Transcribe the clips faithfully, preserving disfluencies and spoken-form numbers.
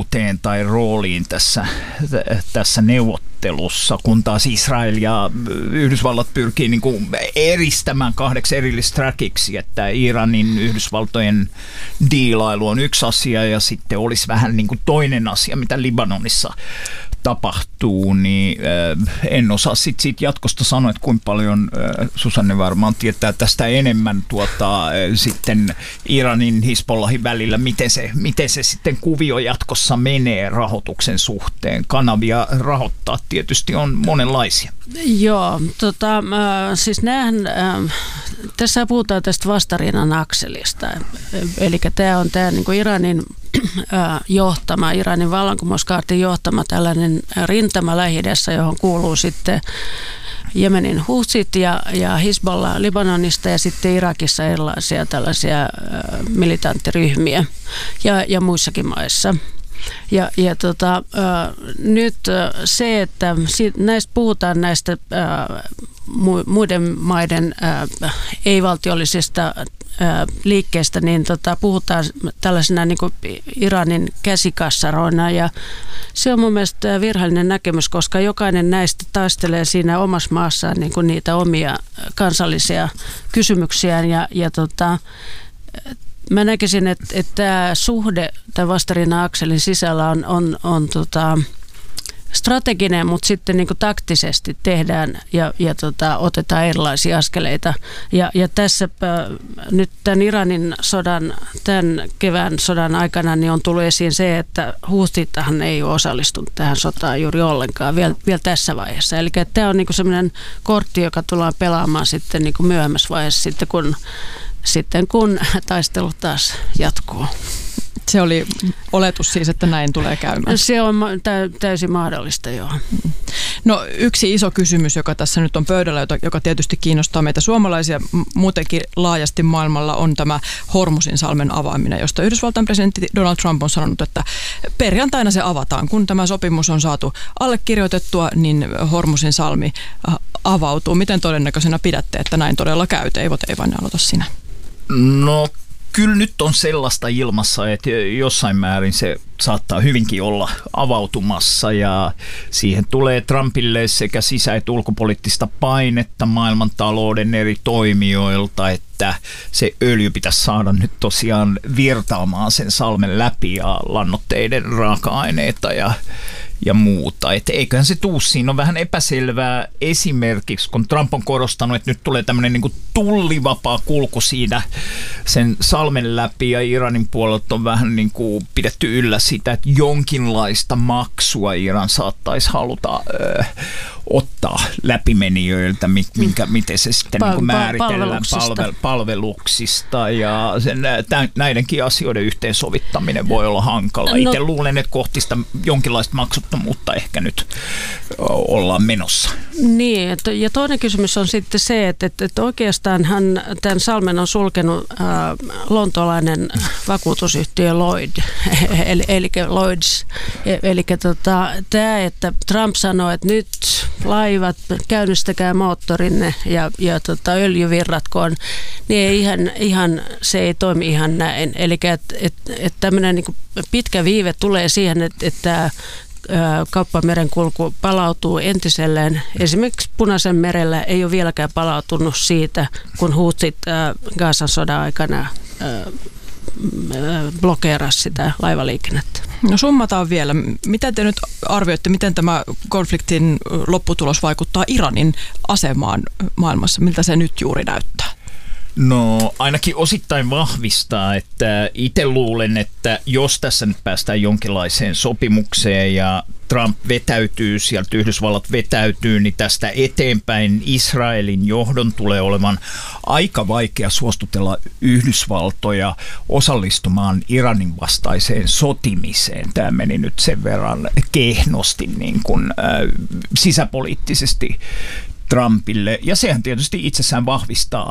osuuteen tai rooliin tässä, tässä neuvottelussa, kun taas Israel ja Yhdysvallat pyrkii niin kuin eristämään kahdeksi erillistä trackiksi, että Iranin Yhdysvaltojen diilailu on yksi asia ja sitten olisi vähän niin kuin toinen asia, mitä Libanonissa tapahtuu, niin äh, en osaa sitten siitä jatkosta sanoa, että kuinka paljon äh, Susanne varmaan tietää tästä enemmän tuota, äh, sitten Iranin Hizbollahin välillä, miten se, miten se sitten kuvio jatkossa menee rahoituksen suhteen. Kanavia rahoittaa tietysti on monenlaisia. Joo, tota, äh, siis näähän, äh, tässä puhutaan tästä vastarinnan akselista, eli tämä on tämä niin kuin Iranin johtama, Iranin vallankumouskaartin johtama tällainen rintama Lähi-idässä, johon kuuluu sitten Jemenin Houthit ja, ja Hizbollah Libanonista ja sitten Irakissa erilaisia tällaisia äh, militanttiryhmiä ja, ja muissakin maissa. Ja, ja tota, äh, nyt äh, se, että si- näistä puhutaan näistä äh, mu- muiden maiden äh, ei-valtiollisista liikkeestä, niin tota, puhutaan tällaisena niin kuin Iranin käsikassaroina ja se on mun mielestä virheellinen näkemys, koska jokainen näistä taistelee siinä omassa maassaan niin kuin niitä omia kansallisia kysymyksiään ja, ja tota, mä näkisin, että, että tämä suhde tämän vastarinnan-akselin sisällä on, on, on tota, strateginen, mutta sitten niin kuin taktisesti tehdään ja, ja tota, otetaan erilaisia askeleita. Ja, ja tässä äh, nyt tämän Iranin sodan, tämän kevään sodan aikana niin on tullut esiin se, että Houthithan ei ole osallistunut tähän sotaan juuri ollenkaan vielä, vielä tässä vaiheessa. Eli tämä on niin kuin sellainen kortti, joka tullaan pelaamaan sitten niin kuin myöhemmässä vaiheessa, sitten kun, sitten kun taistelu taas jatkuu. Se oli oletus siis, että näin tulee käymään. Se on täysin mahdollista, joo. No yksi iso kysymys, joka tässä nyt on pöydällä, joka tietysti kiinnostaa meitä suomalaisia muutenkin laajasti maailmalla, on tämä Hormuzinsalmen avaaminen, josta Yhdysvaltain presidentti Donald Trump on sanonut, että perjantaina se avataan. Kun tämä sopimus on saatu allekirjoitettua, niin Hormuzinsalmi avautuu. Miten todennäköisenä pidätte, että näin todella käy? Eivot ei vaan aloita sinä. No kyllä nyt on sellaista ilmassa, että jossain määrin se saattaa hyvinkin olla avautumassa ja siihen tulee Trumpille sekä sisä- että ulkopoliittista painetta maailmantalouden eri toimijoilta, että se öljy pitäisi saada nyt tosiaan virtaamaan sen salmen läpi ja lannoitteiden raaka-aineita ja ja muuta. Että eiköhän se tuu, siinä on vähän epäselvää esimerkiksi, kun Trump on korostanut, että nyt tulee tämmöinen niin kuin tullivapaa kulku siinä sen salmen läpi ja Iranin puolelta on vähän niin kuin pidetty yllä sitä, että jonkinlaista maksua Iran saattaisi haluta ö, ottaa läpimenijöiltä, minkä, miten se sitten niin kuin määritellään palveluksista. Palvel, palveluksista ja sen, näidenkin asioiden yhteensovittaminen voi olla hankala. Itse no, luulen, että kohti sitä jonkinlaista maksuttomuutta ehkä nyt ollaan menossa. Niin, ja toinen kysymys on sitten se, että, että, että oikeastaan hän tämän salmen on sulkenut äh, lontolainen vakuutusyhtiö Lloyd, eli, eli Lloyds. Eli tota, tämä, että Trump sanoi, että nyt laivat, käynnistäkää moottorinne ja, ja tota, öljyvirratkoon, niin ei ihan, ihan, se ei toimi ihan näin. Eli että et, et tämmöinen niin kuin pitkä viive tulee siihen, että, että kauppamerenkulku palautuu entiselleen. Esimerkiksi Punaisen merellä ei ole vieläkään palautunut siitä, kun Houthit Gazan sodan aikana blokeerasi sitä laivaliikennettä. No summataan vielä. Mitä te nyt arvioitte, miten tämä konfliktin lopputulos vaikuttaa Iranin asemaan maailmassa? Miltä se nyt juuri näyttää? No ainakin osittain vahvistaa, että itse luulen, että jos tässä nyt päästään jonkinlaiseen sopimukseen ja Trump vetäytyy, sieltä Yhdysvallat vetäytyy, niin tästä eteenpäin Israelin johdon tulee olevan aika vaikea suostutella Yhdysvaltoja osallistumaan Iranin vastaiseen sotimiseen. Tämä meni nyt sen verran kehnosti niin kuin, äh, sisäpoliittisesti Trumpille ja sehän tietysti itsessään vahvistaa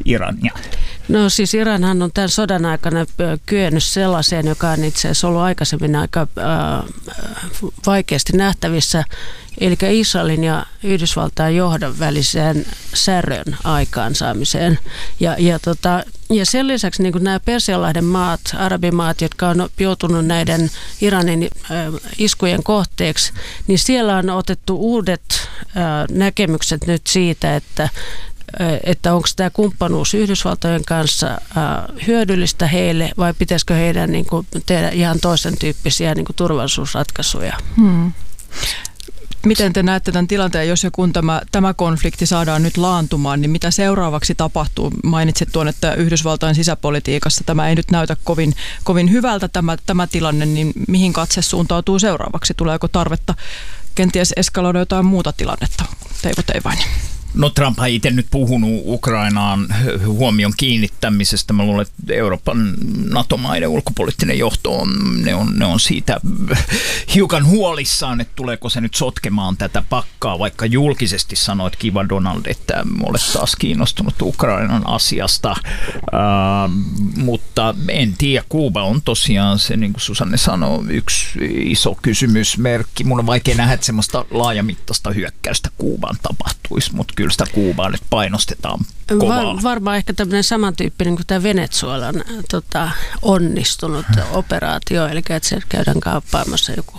Irania? No siis Iranhan on tämän sodan aikana kyennyt sellaiseen, joka on itse asiassa ollut aikaisemmin aika äh, vaikeasti nähtävissä, eli Israelin ja Yhdysvaltain johdon väliseen särön aikaansaamiseen. Ja, ja, tota, ja sen lisäksi niin kuin nämä Persianlahden maat, arabimaat, jotka on joutunut näiden Iranin äh, iskujen kohteeksi, niin siellä on otettu uudet äh, näkemykset nyt siitä, että että onko tämä kumppanuus Yhdysvaltojen kanssa äh, hyödyllistä heille vai pitäisikö heidän niin kuin, tehdä ihan toisen tyyppisiä niin kuin turvallisuusratkaisuja. Hmm. Miten te näette tämän tilanteen, jos ja kun tämä, tämä konflikti saadaan nyt laantumaan, niin mitä seuraavaksi tapahtuu? Mainitsit tuon, että Yhdysvaltain sisäpolitiikassa tämä ei nyt näytä kovin, kovin hyvältä tämä, tämä tilanne, niin mihin katse suuntautuu seuraavaksi? Tuleeko tarvetta kenties eskaloida jotain muuta tilannetta? Teivo Teivainen. No Trump on itse nyt puhunut Ukrainaan huomion kiinnittämisestä. Mä luulen, että Euroopan NATO-maiden ulkopoliittinen johto on, ne on, ne on siitä hiukan huolissaan, että tuleeko se nyt sotkemaan tätä pakkaa, vaikka julkisesti sanoit, kiva Donald, että olet taas kiinnostunut Ukrainan asiasta. Äh, mutta en tiedä, Kuuba on tosiaan se, niin kuin Susanne sanoi, yksi iso kysymysmerkki. Mun on vaikea nähdä, että semmoista laajamittaista hyökkäystä Kuubaan tapahtuisi, mutta kyllä sitä Kuubaa nyt painostetaan kovaa. Var, varmaan ehkä tämmöinen samantyyppinen kuin tämä Venezuelan tota, onnistunut operaatio, eli että se käydään kaappaamassa joku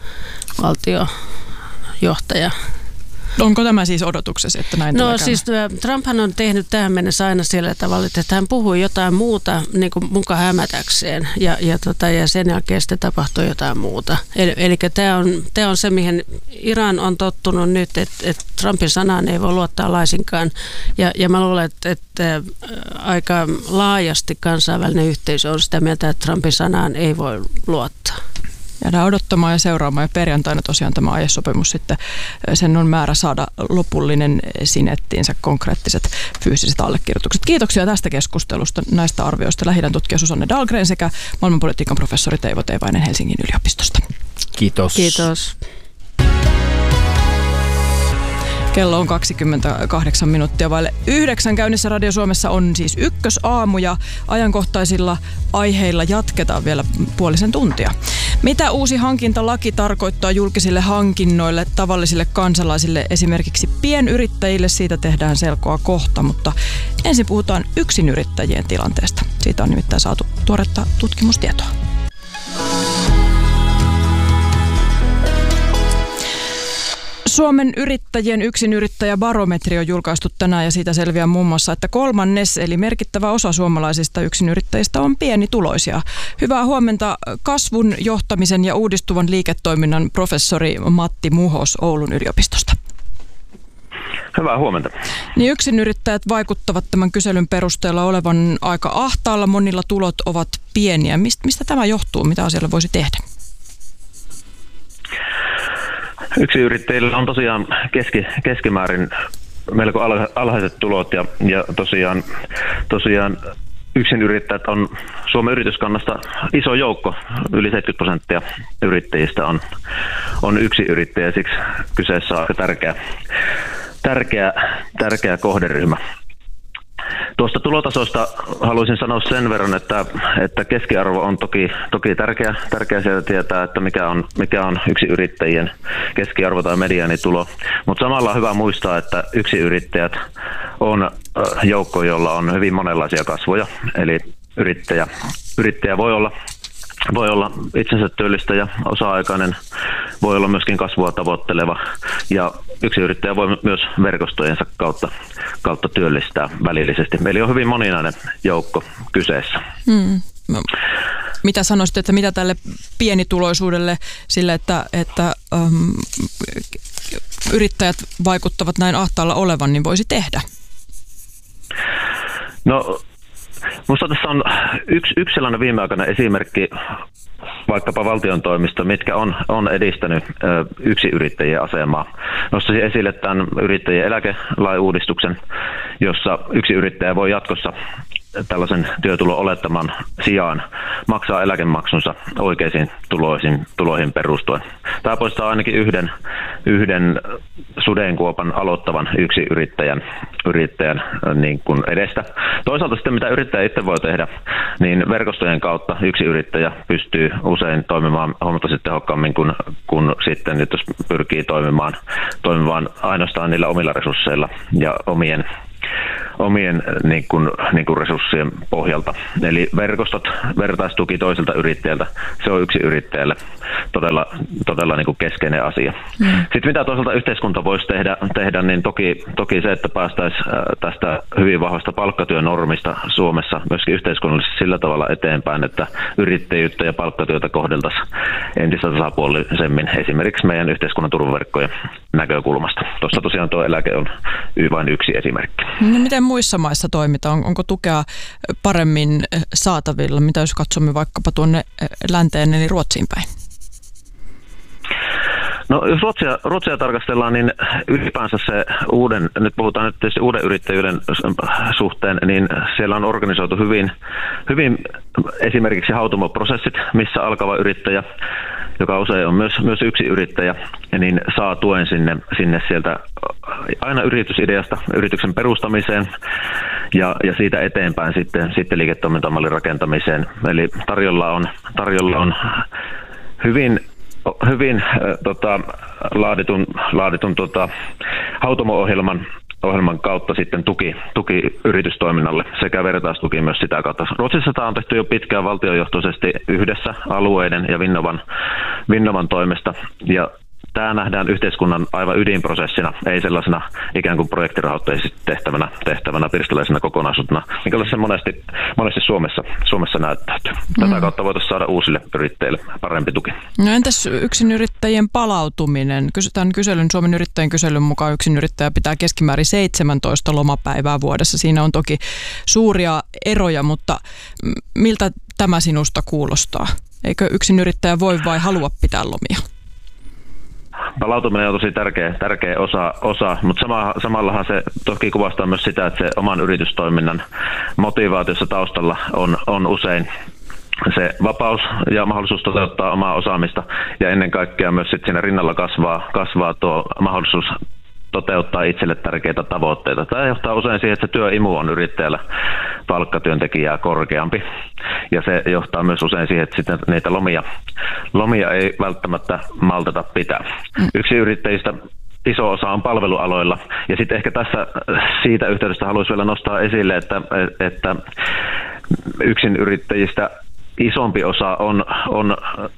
valtiojohtaja. Onko tämä siis odotuksesi, että näin No tulee siis Trumphan on tehnyt tähän mennessä aina sillä tavalla, että hän puhuu jotain muuta niin kuin muka hämätäkseen ja, ja, tota, ja sen jälkeen sitten tapahtuu jotain muuta. Eli, eli tämä on, tämä on se, mihin Iran on tottunut nyt, että, että Trumpin sanaan ei voi luottaa laisinkaan. Ja, ja mä luulen, että, että aika laajasti kansainvälinen yhteisö on sitä mieltä, että Trumpin sanaan ei voi luottaa. Jäädään odottamaan ja seuraamaan ja perjantaina tosiaan tämä aiesopimus sitten, sen on määrä saada lopullinen sinettiinsä konkreettiset fyysiset allekirjoitukset. Kiitoksia tästä keskustelusta, näistä arvioista Lähi-idän tutkija Susanne Dahlgren sekä maailmanpolitiikan professori Teivo Teivainen Helsingin yliopistosta. Kiitos. Kiitos. Kello on kaksikymmentäkahdeksan minuuttia vaille yhdeksän. Käynnissä Radio Suomessa on siis ykkösaamu ja ajankohtaisilla aiheilla jatketaan vielä puolisen tuntia. Mitä uusi hankintalaki tarkoittaa julkisille hankinnoille, tavallisille kansalaisille, esimerkiksi pienyrittäjille? Siitä tehdään selkoa kohta, mutta ensin puhutaan yksinyrittäjien tilanteesta. Siitä on nimittäin saatu tuoretta tutkimustietoa. Suomen yrittäjien yksinyrittäjäbarometri on julkaistu tänään ja siitä selviää muun muassa, että kolmannes eli merkittävä osa suomalaisista yksinyrittäjistä on pienituloisia. Hyvää huomenta kasvun, johtamisen ja uudistuvan liiketoiminnan professori Matti Muhos Oulun yliopistosta. Hyvää huomenta. Niin yksinyrittäjät vaikuttavat tämän kyselyn perusteella olevan aika ahtaalla, monilla tulot ovat pieniä. Mist, mistä tämä johtuu? Mitä asialle voisi tehdä? Yksinyrittäjillä on tosiaan keski, keskimäärin melko alhaiset tulot ja, ja tosiaan, tosiaan yksinyrittäjät on Suomen yrityskannasta iso joukko. Yli seitsemänkymmentä prosenttia yrittäjistä on, on yksinyrittäjä, siksi kyseessä on aika tärkeä, tärkeä, tärkeä kohderyhmä. Tuosta tulotasosta haluaisin sanoa sen verran, että, että keskiarvo on toki, toki tärkeä, tärkeä sieltä tietää, että mikä on, mikä on yksinyrittäjien keskiarvo tai mediaanitulo. Mutta samalla on hyvä muistaa, että yksinyrittäjät on joukko, jolla on hyvin monenlaisia kasvoja. Eli yrittäjä, yrittäjä voi olla Voi olla itsensä työllistäjä, osa-aikainen, voi olla myöskin kasvua tavoitteleva ja yksinyrittäjä voi myös verkostojensa kautta, kautta työllistää välillisesti. Eli on hyvin moninainen joukko kyseessä. Hmm. Mitä sanoisit, että mitä tälle pienituloisuudelle sille, että, että um, yrittäjät vaikuttavat näin ahtaalla olevan, niin voisi tehdä? No, minusta tässä on yksi, yksi sellainen viimeaikainen esimerkki vaikkapa valtion toimista, mitkä on, on edistänyt ö, yksinyrittäjien asemaa. Nostaisin esille tämän yrittäjien eläkelain uudistuksen, jossa yksinyrittäjä voi jatkossa tällaisen työtulon olettaman sijaan maksaa eläkemaksunsa oikeisiin tuloihin, tuloihin perustuen. Tämä poistaa ainakin yhden, yhden sudenkuopan aloittavan yksinyrittäjän yrittäjän niin kuin edestä. Toisaalta sitten mitä yrittäjä itse voi tehdä, niin verkostojen kautta yksi yrittäjä pystyy usein toimimaan huomattavasti tehokkaammin kuin, kuin sitten nyt jos pyrkii toimimaan, toimimaan ainoastaan niillä omilla resursseilla ja omien omien niin kuin, niin kuin resurssien pohjalta. Eli verkostot, vertaistuki toiselta yrittäjältä, se on yksi yrittäjälle todella, todella niin kuin keskeinen asia. Mm. Sitten mitä toisaalta yhteiskunta voisi tehdä, tehdä niin toki, toki se, että päästäisiin tästä hyvin vahvasta palkkatyönormista Suomessa myöskin yhteiskunnallisesti sillä tavalla eteenpäin, että yrittäjyyttä ja palkkatyötä kohdeltaisiin entistä tasapuolisemmin esimerkiksi meidän yhteiskunnan turvaverkkojen näkökulmasta. Tuossa tosiaan tuo eläke on vain yksi esimerkki. No miten muissa maissa toimitaan? Onko tukea paremmin saatavilla? Mitä jos katsomme vaikkapa tuonne länteen eli Ruotsiin päin? No jos Ruotsia, Ruotsia tarkastellaan, niin ylipäänsä se uuden, nyt puhutaan nyt tietysti uuden yrittäjyyden suhteen, niin siellä on organisoitu hyvin, hyvin esimerkiksi hautomoprosessit, missä alkava yrittäjä, joka usein on myös, myös yksi yrittäjä, niin saa tuen sinne, sinne sieltä aina yritysideasta yrityksen perustamiseen ja, ja siitä eteenpäin sitten, sitten liiketoimintamallin rakentamiseen. Eli tarjolla on, tarjolla on hyvin hyvin äh, tota, laaditun, laaditun tota, hautomo-ohjelman ohjelman kautta sitten tuki, tuki yritystoiminnalle sekä vertaistuki myös sitä kautta. Ruotsissa tämä on tehty jo pitkään valtiojohtoisesti yhdessä alueiden ja Vinnovan, Vinnovan toimesta ja tämä nähdään yhteiskunnan aivan ydinprosessina, ei sellaisena ikään kuin projektirahoitteisesti tehtävänä, tehtävänä pirstaleisena kokonaisuutena, mikä se monesti, monesti Suomessa, Suomessa näyttäytyy. Tätä mm. kautta voitaisiin saada uusille yrittäjille parempi tuki. No entäs yksinyrittäjien palautuminen? Kysytään kyselyn, Suomen yrittäjien kyselyn mukaan yksinyrittäjä pitää keskimäärin seitsemäntoista lomapäivää vuodessa. Siinä on toki suuria eroja, mutta miltä tämä sinusta kuulostaa? Eikö yksinyrittäjä voi vai halua pitää lomia? Palautuminen on tosi tärkeä, tärkeä osa, osa mutta sama, samallahan se toki kuvastaa myös sitä, että se oman yritystoiminnan motivaatiossa taustalla on, on usein se vapaus ja mahdollisuus toteuttaa omaa osaamista ja ennen kaikkea myös sit siinä rinnalla kasvaa, kasvaa tuo mahdollisuus toteuttaa itselle tärkeitä tavoitteita. Tämä johtaa usein siihen, että se työimu on yrittäjällä palkkatyöntekijää korkeampi. Ja se johtaa myös usein siihen, että sitten niitä lomia, lomia ei välttämättä malteta pitää. Yksi yrittäjistä iso osa on palvelualoilla. Ja sitten ehkä tässä siitä yhteydestä haluaisin vielä nostaa esille, että, että yksin yrittäjistä isompi osa on, on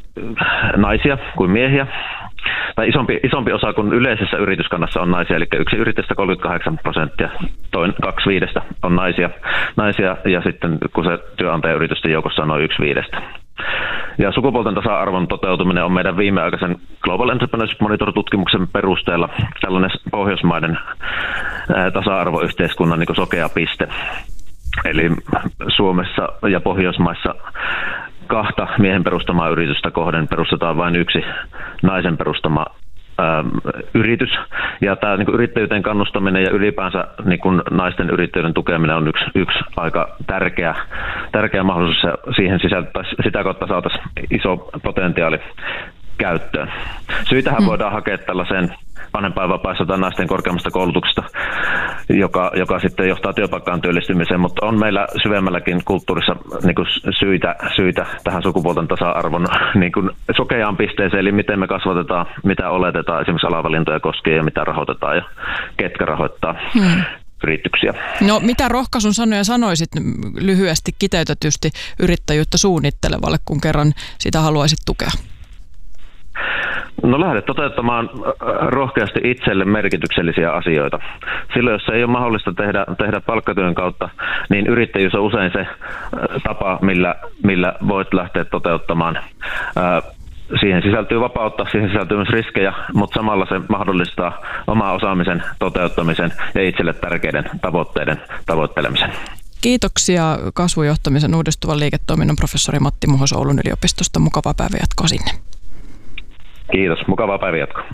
naisia kuin miehiä. Tai isompi, isompi osa kuin yleisessä yrityskannassa on naisia, eli yksi yrittäjistä kolmekymmentäkahdeksan prosenttia, toinen kaksi viidestä on naisia, naisia ja sitten kun se työnantajayritysten joukossa on noin yksi viidestä. Ja sukupuolten tasa-arvon toteutuminen on meidän viimeaikaisen Global Entrepreneurship Monitor-tutkimuksen perusteella tällainen pohjoismaiden tasa-arvoyhteiskunnan niin kuin sokea piste. Eli Suomessa ja Pohjoismaissa kahta miehen perustamaa yritystä kohden perustetaan vain yksi naisen perustama ä, yritys. Ja tämä niin kuin yrittäjyyteen kannustaminen ja ylipäänsä niin kuin naisten yrittäjyyden tukeminen on yksi, yksi aika tärkeä, tärkeä mahdollisuus ja siihen sisältäisi, sitä kautta saataisiin iso potentiaali käyttöön. Syitähän mm. voidaan hakea tällaiseen vanhempainvapaassa tai naisten korkeammasta koulutuksesta, joka, joka sitten johtaa työpaikkaan työllistymiseen, mutta on meillä syvemmälläkin kulttuurissa niin kuin syitä, syitä tähän sukupuolten tasa-arvon niin kuin sokeaan pisteeseen, eli miten me kasvatetaan, mitä oletetaan esimerkiksi alavalintoja koskien ja mitä rahoitetaan ja ketkä rahoittaa. Hmm. Yrityksiä. No mitä rohkaisun sanoja sanoisit lyhyesti kiteytetysti yrittäjyyttä suunnittelevalle, kun kerran sitä haluaisit tukea? No lähde toteuttamaan rohkeasti itselle merkityksellisiä asioita. Silloin, jos ei ole mahdollista tehdä, tehdä palkkatyön kautta, niin yrittäjyys on usein se tapa, millä, millä voit lähteä toteuttamaan. Siihen sisältyy vapautta, siihen sisältyy myös riskejä, mutta samalla se mahdollistaa omaa osaamisen toteuttamisen ja itselle tärkeiden tavoitteiden tavoittelemisen. Kiitoksia kasvujohtamisen uudistuvan liiketoiminnan professori Matti Muhos Oulun yliopistosta. Mukavaa päivänjatkoa sinne. Kiitos. Mukavaa päivänjatkoa.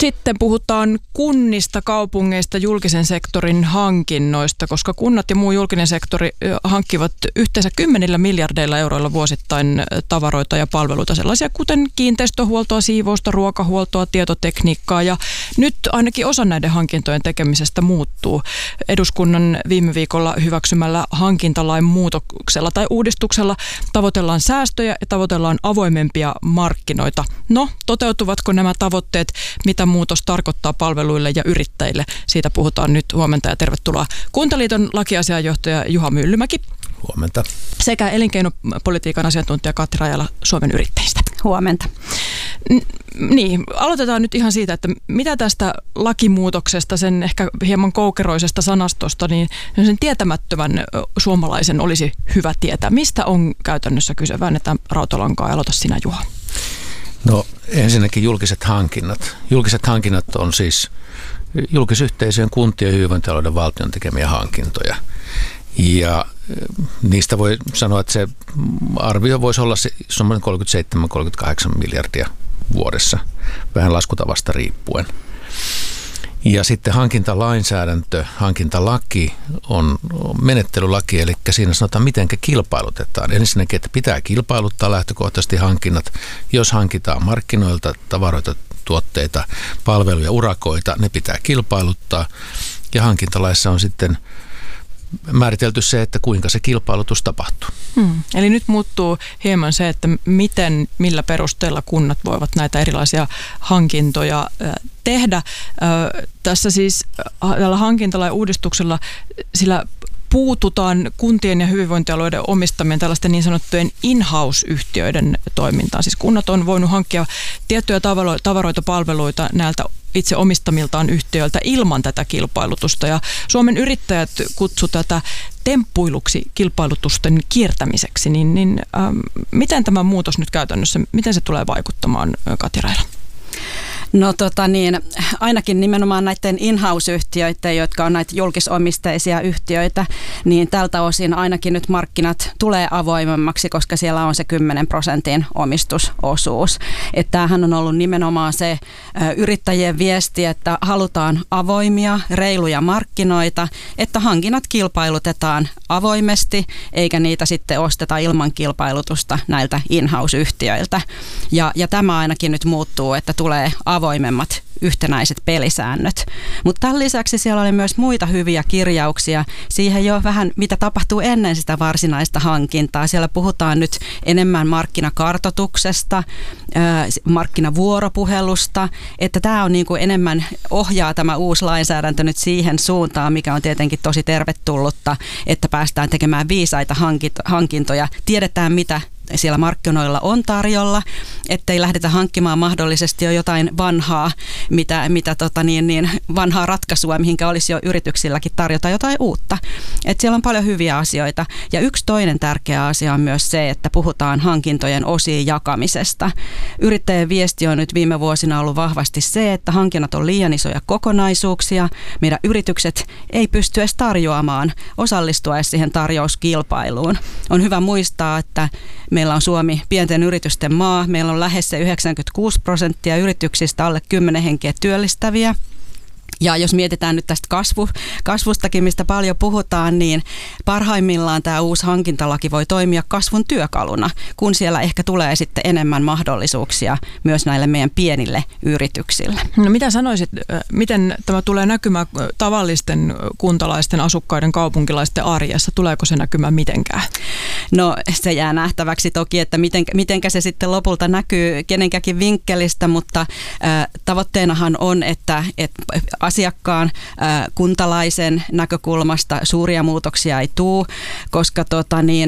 Sitten puhutaan kunnista, kaupungeista, julkisen sektorin hankinnoista, koska kunnat ja muu julkinen sektori hankkivat yhteensä kymmenillä miljardeilla euroilla vuosittain tavaroita ja palveluita, sellaisia kuten kiinteistöhuoltoa, siivousta, ruokahuoltoa, tietotekniikkaa, ja nyt ainakin osa näiden hankintojen tekemisestä muuttuu. Eduskunnan viime viikolla hyväksymällä hankintalain muutoksella tai uudistuksella tavoitellaan säästöjä ja tavoitellaan avoimempia markkinoita. No, toteutuvatko nämä tavoitteet, mitä muutos tarkoittaa palveluille ja yrittäjille? Siitä puhutaan nyt. Huomenta ja tervetuloa Kuntaliiton lakiasiainjohtaja Juha Myllymäki. Huomenta. Sekä elinkeinopolitiikan asiantuntija Katri Rajala Suomen Yrittäjistä. Huomenta. N- niin, aloitetaan nyt ihan siitä, että mitä tästä lakimuutoksesta, sen ehkä hieman koukeroisesta sanastosta, niin sen tietämättömän suomalaisen olisi hyvä tietää. Mistä on käytännössä kyse? Väännetään rautalankaa ja aloita sinä, Juha. No ensinnäkin julkiset hankinnat. Julkiset hankinnat on siis julkisyhteisöjen, kuntien ja hyvinvointialueiden valtion tekemiä hankintoja. Ja niistä voi sanoa, että se arvio voisi olla semmoinen kolmekymmentäseitsemän kolmekymmentäkahdeksan miljardia vuodessa, vähän laskutavasta riippuen. Ja sitten hankintalainsäädäntö, hankintalaki on menettelylaki, eli siinä sanotaan, miten kilpailutetaan. Ensinnäkin, että pitää kilpailuttaa lähtökohtaisesti hankinnat. Jos hankitaan markkinoilta tavaroita, tuotteita, palveluja, urakoita, ne pitää kilpailuttaa. Ja hankintalaissa on sitten määritelty se, että kuinka se kilpailutus tapahtuu. Hmm. Eli nyt muuttuu hieman se, että miten, millä perusteella kunnat voivat näitä erilaisia hankintoja tehdä. Tässä siis tällä hankintalain uudistuksella sillä puututaan kuntien ja hyvinvointialueiden omistamien tällaisten niin sanottujen in-house-yhtiöiden toimintaan. Siis kunnat on voinut hankkia tiettyjä tavaroita, palveluita näiltä itse omistamiltaan yhtiöiltä ilman tätä kilpailutusta. Ja Suomen Yrittäjät kutsui tätä temppuiluksi kilpailutusten kiertämiseksi. Niin, niin ähm, miten tämä muutos nyt käytännössä, miten se tulee vaikuttamaan, Katri Rajala? No tota niin, ainakin nimenomaan näiden in-house-yhtiöiden, jotka on näitä julkisomisteisia yhtiöitä, niin tältä osin ainakin nyt markkinat tulee avoimemmaksi, koska siellä on se kymmenen prosentin omistusosuus. Että tämähän on ollut nimenomaan se yrittäjien viesti, että halutaan avoimia, reiluja markkinoita, että hankinnat kilpailutetaan avoimesti, eikä niitä sitten osteta ilman kilpailutusta näiltä in-house-yhtiöiltä. Ja, ja tämä ainakin nyt muuttuu, että tulee avoimemmat yhtenäiset pelisäännöt. Mutta tämän lisäksi siellä oli myös muita hyviä kirjauksia siihen jo vähän, mitä tapahtuu ennen sitä varsinaista hankintaa. Siellä puhutaan nyt enemmän markkinakartoituksesta, markkinavuoropuhelusta, että tämä on niin kuin enemmän ohjaa tämä uusi lainsäädäntö nyt siihen suuntaan, mikä on tietenkin tosi tervetullutta, että päästään tekemään viisaita hankintoja. Tiedetään, mitä siellä markkinoilla on tarjolla, ettei lähdetä hankkimaan mahdollisesti jo jotain vanhaa, mitä, mitä tota niin, niin vanhaa ratkaisua, mihinkä olisi jo yrityksilläkin tarjota jotain uutta. Et siellä on paljon hyviä asioita. Ja yksi toinen tärkeä asia on myös se, että puhutaan hankintojen osien jakamisesta. Yrittäjien viesti on nyt viime vuosina ollut vahvasti se, että hankinnat on liian isoja kokonaisuuksia. Meidän yritykset ei pysty edes tarjoamaan, osallistua edes siihen tarjouskilpailuun. On hyvä muistaa, että meillä on Suomi pienten yritysten maa. Meillä on lähes se yhdeksänkymmentäkuusi prosenttia yrityksistä alle kymmenen henkeä työllistäviä. Ja jos mietitään nyt tästä kasvu, kasvustakin, mistä paljon puhutaan, niin parhaimmillaan tämä uusi hankintalaki voi toimia kasvun työkaluna, kun siellä ehkä tulee sitten enemmän mahdollisuuksia myös näille meidän pienille yrityksille. No mitä sanoisit, miten tämä tulee näkymään tavallisten kuntalaisten, asukkaiden, kaupunkilaisten arjessa? Tuleeko se näkymään mitenkään? No se jää nähtäväksi toki, että miten, mitenkä se sitten lopulta näkyy kenenkäkin vinkkelistä, mutta äh, tavoitteenahan on, että, että asiakkaan, äh, kuntalaisen näkökulmasta suuria muutoksia ei tule, koska tota niin,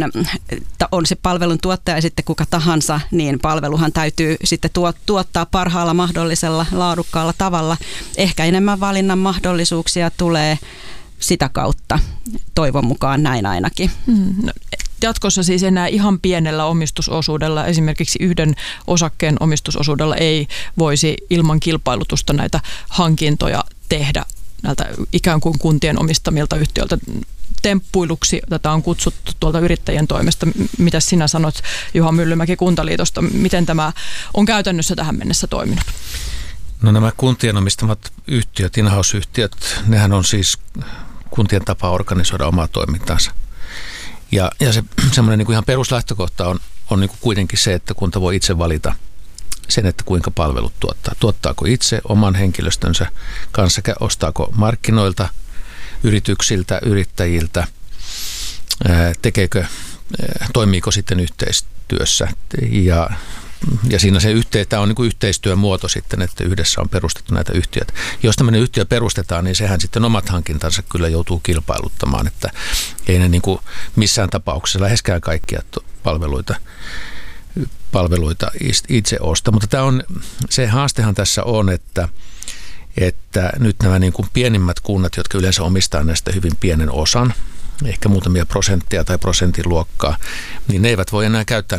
on se palvelun tuottaja sitten kuka tahansa, niin palveluhan täytyy sitten tuottaa parhaalla mahdollisella laadukkaalla tavalla. Ehkä enemmän valinnan mahdollisuuksia tulee sitä kautta, toivon mukaan näin ainakin. Mm, no, jatkossa siis enää ihan pienellä omistusosuudella, esimerkiksi yhden osakkeen omistusosuudella ei voisi ilman kilpailutusta näitä hankintoja tehdä näiltä ikään kuin kuntien omistamilta yhtiöiltä. Temppuiluksi tätä on kutsuttu tuolta yrittäjien toimesta. Mitä sinä sanot, Juha Myllymäki Kuntaliitosta, miten tämä on käytännössä tähän mennessä toiminut? No nämä kuntien omistamat yhtiöt, in-house-yhtiöt, nehän on siis kuntien tapa organisoida omaa toimintaansa. Ja, ja se semmoinen niin kuin ihan peruslähtökohta on, on niin kuin kuitenkin se, että kunta voi itse valita sen, että kuinka palvelut tuottaa. Tuottaako itse oman henkilöstönsä kanssa, ostaako markkinoilta, yrityksiltä, yrittäjiltä, tekeekö, toimiiko sitten yhteistyössä. Ja, ja siinä se yhte, tämä on niin kuin yhteistyömuoto sitten, että yhdessä on perustettu näitä yhtiöitä. Jos tämmöinen yhtiö perustetaan, niin sehän sitten omat hankintansa kyllä joutuu kilpailuttamaan, että ei ne niin kuin missään tapauksessa läheskään kaikkia palveluita palveluita itse osta. Mutta tämä on, se haastehan tässä on, että, että nyt nämä niin kuin pienimmät kunnat, jotka yleensä omistaa näistä hyvin pienen osan, ehkä muutamia prosenttia tai prosentin luokkaa, niin ne eivät voi enää käyttää